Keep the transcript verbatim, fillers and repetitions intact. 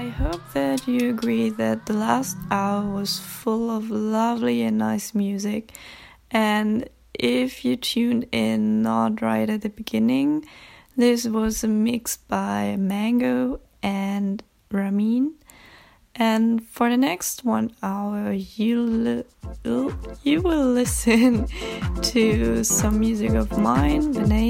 I hope that you agree that the last hour was full of lovely and nice music. And if you tuned in not right at the beginning, this was a mix by Mango and Ramin. And for the next one hour, you'll, you will listen to some music of mine, Vinay